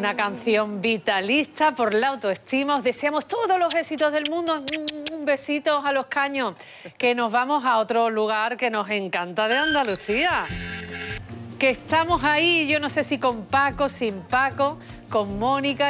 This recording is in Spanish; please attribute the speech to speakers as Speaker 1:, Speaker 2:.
Speaker 1: Una canción vitalista por la autoestima. Os deseamos todos los éxitos del mundo. Besitos a los caños. Que nos vamos a otro lugar que nos encanta de Andalucía. Que estamos ahí, yo no sé si con Paco, sin Paco, con Mónica.